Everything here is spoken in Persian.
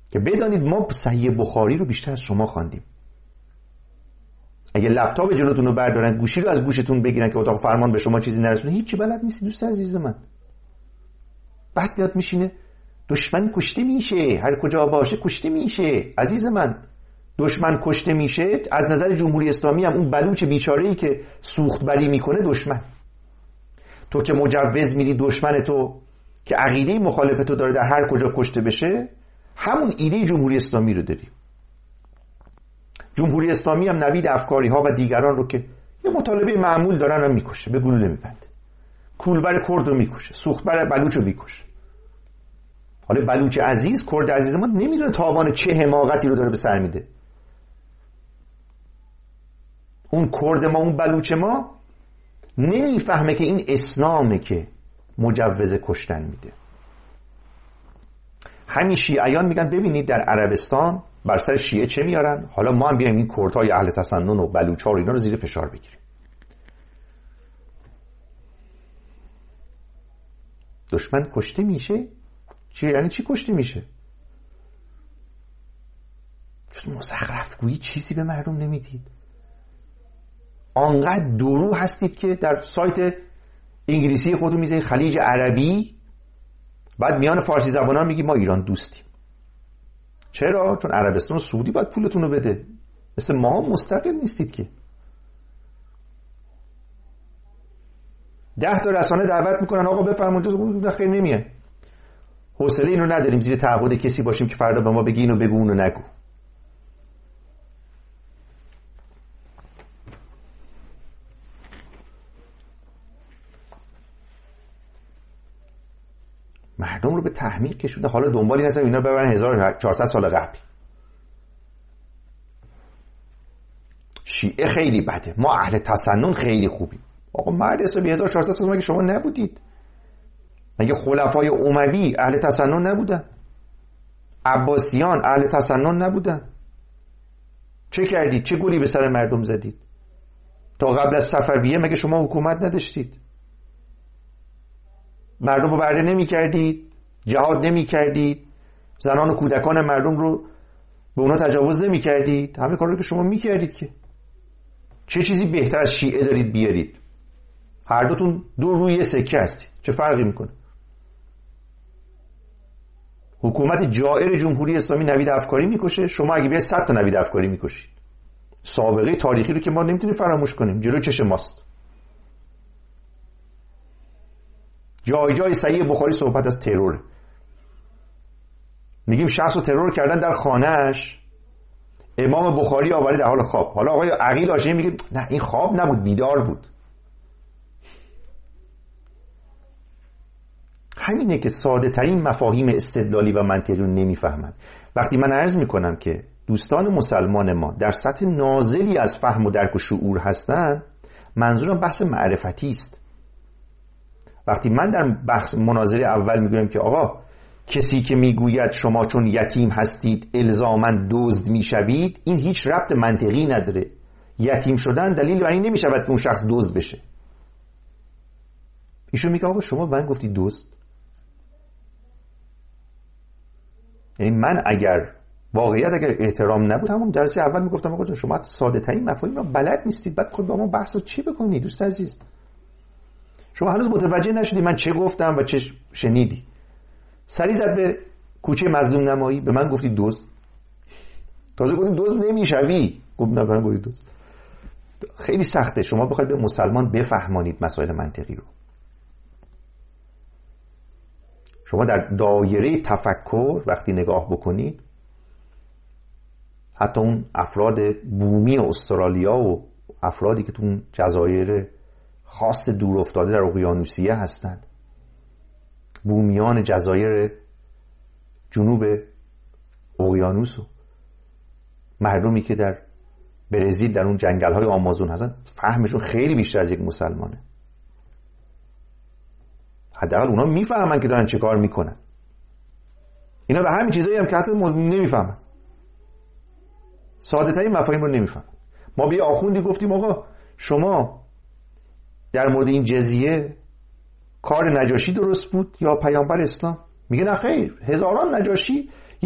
که بدانید ما صحیح بخاری رو بیشتر از شما خواندیم. اگه لپتاپ جلوتون رو بردارن، گوشی رو از گوشتون بگیرن که اتاق فرمان به شما چیزی نرسونه، هیچی بلد نیستی دوست عزیز من. بعد میاد میشینه دشمن کشته میشه، هر کجا باشه کشته میشه. عزیز من، دشمن کشته میشه از نظر جمهوری اسلامی هم اون بلوچ بیچاره‌ای که سوخت بری میکنه دشمن. تو که مجوز میدی دشمن تو که عقیده مخالف تو داره در هر کجا کشته بشه، همون ایده جمهوری اسلامی رو داری. جمهوری اسلامی هم نوید افکاری ها و دیگران رو که یه مطالبه معمول دارن هم میکشه، به گلوله میبنده. کولبر کرد رو میکشه، سوختبر بلوچ رو میکشه. حالا بلوچ عزیز، کرد عزیز ما نمیدونه تاوان چه حماقتی رو داره به سر میده. اون کرد ما، اون بلوچ ما نمیفهمه که این اسلامه که مجوز کشتن میده. همین شیعیان میگن ببینید در عربستان بر سر شیعه چه میارن، حالا ما هم بیایم این کردهای اهل تسنن و بلوچ‌ها و اینا رو زیر فشار بگیریم. دشمن کشته میشه؟ چی یعنی چی کشته میشه؟ چون مزخرف گویی چیزی به مردم نمیدید. آنقدر درو هستید که در سایت انگلیسی خودتون میذارید خلیج عربی، بعد میان فارسی زبانان میگی ما ایران دوستیم. چرا؟ چون عربستان و سعودی باید پولتون رو بده. مثل ما مستقل نیستید که. 10 تا رسانه دعوت میکنن آقا بفرمایید، اونجا خیر نمیاد. حوصله اینو نداریم زیر تعهد کسی باشیم که فردا به ما بگی اینو بگو اونو نگو. مردم رو به تحمیق کشونده. حالا دنبالی نستن اینا ببرن 1400 سال قبل. شیعه خیلی بده، ما اهل تسنن خیلی خوبیم. آقا مرد حسابی 1400 سال مگه شما نبودید؟ مگه خلفای اموی اهل تسنن نبودن؟ عباسیان اهل تسنن نبودن؟ چه کردید؟ چه گلی به سر مردم زدید؟ تا قبل از صفویه مگه شما حکومت نداشتید؟ مردم رو برده نمی کردید، جهاد نمی کردید، زنان و کودکان مردم رو به اونا تجاوز نمی کردید. همه کار رو که شما می کردید که چه چیزی بهتر از شیعه دارید بیارید؟ هر دوتون دو روی سکه هستید، چه فرقی میکنه؟ حکومت جائر جمهوری اسلامی نوید افکاری میکشه، شما اگه بیاید 100 تا نوید افکاری میکشید. سابقه تاریخی رو که ما نمیتونیم فراموش کنیم، جلو چش ماست. جای جای صحیح بخاری صحبت از ترور. میگیم شخص رو ترور کردن در خانهش، امام بخاری آورده در حال خواب. حالا آقای عقیل هاشمی میگه نه این خواب نبود، بیدار بود. همینه که ساده ترین مفاهیم استدلالی و منطقی رو نمیفهمن. وقتی من عرض میکنم که دوستان مسلمان ما در سطح نازلی از فهم و درک و شعور هستن، منظورم بحث معرفتی است. وقتی من در بحث مناظره اول میگویم که آقا کسی که میگوید شما چون یتیم هستید الزاماً دزد میشوید، این هیچ ربط منطقی نداره. یتیم شدن دلیل بر این نمیشود که اون شخص دزد بشه. ایشون میگه آقا شما من گفتی دزد، یعنی من اگر واقعیت اگر احترام نبود همون درس اول میگفتم آقا شما ساده ترین مفاهیم رو بلد نیستید، بعد خود با ما بحث چی بکنید؟ دوست عزیز شما هنوز متوجه نشدی من چه گفتم و چه شنیدی. سری زد به کوچه مظلوم نمایی، به من گفتی دزد. تازه گفتیم دزد نمیشوی، گفت نه من گفتی دزد. خیلی سخته شما بخواید به مسلمان بفهمانید مسائل منطقی رو. شما در دایره تفکر وقتی نگاه بکنید، حتی اون افراد بومی استرالیا و افرادی که تو اون جزایر خاص دور افتاده در اقیانوسیه هستند، بومیان جزایر جنوب اقیانوس و مردمی که در برزیل در اون جنگل‌های آمازون هستن، فهمشون خیلی بیشتر از یک مسلمانه. حداقل اونا میفهمن که دارن چه کار میکنن. اینا به همین چیزایی هم که اصلا نمیفهمن، ساده ترین مفاهیم رو نمیفهمن. ما به آخوندی گفتیم آقا شما در مورد این جزیه کار نجاشی درست بود یا پیامبر اسلام؟ میگه نه خیر، هزاران نجاشی